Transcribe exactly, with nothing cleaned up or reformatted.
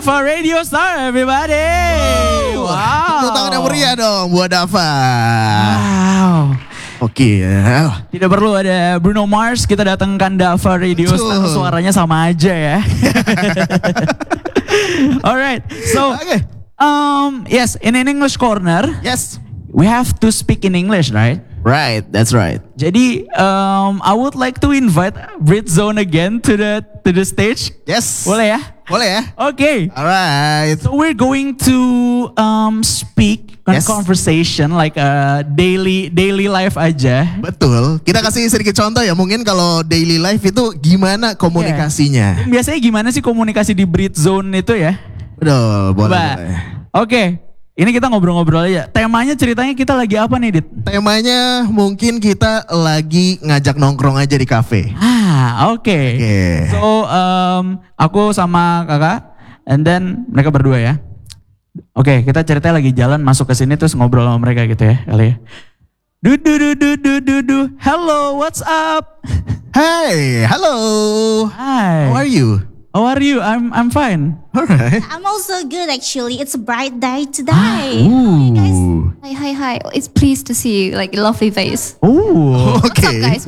Dava Radio Star, everybody. Wow. Tepuk tangan yang meriah dong buat Dava. Wow. Oke. Tidak perlu ada Bruno Mars, kita datangkan Dava Radio Star, Betul. suaranya sama aja ya. Alright, so Oke. um, yes, in an English corner, Yes. we have to speak in English, right? Right, that's right. Jadi, um, I would like to invite Brit Zone again to the to the stage. Yes. Boleh ya? Boleh ya? Okay. Alright. So we're going to um, speak on Yes. conversation like a daily daily life aja. Betul. Kita kasih sedikit contoh ya. Mungkin kalau daily life itu gimana komunikasinya. Biasanya gimana sih komunikasi di Brit Zone itu ya? Betul, boleh. Coba. boleh. Oke. Ini kita ngobrol-ngobrol aja. Temanya ceritanya kita lagi apa nih, Dit? Temanya mungkin kita lagi ngajak nongkrong aja di kafe. Ah, oke. Oke. So, um, aku sama kakak, and then mereka berdua ya. Oke, kita ceritanya lagi jalan masuk ke sini terus ngobrol sama mereka gitu ya, kali ya. Du du du du du du du. Hello, what's up? Hey, hello. Hi. How are you? How are you? I'm I'm fine. Alright. I'm also good actually. It's a bright day today. Ooh. Hi, hi, hi. It's pleased to see you. Like, lovely face. Ooh. Okay. What's up, guys?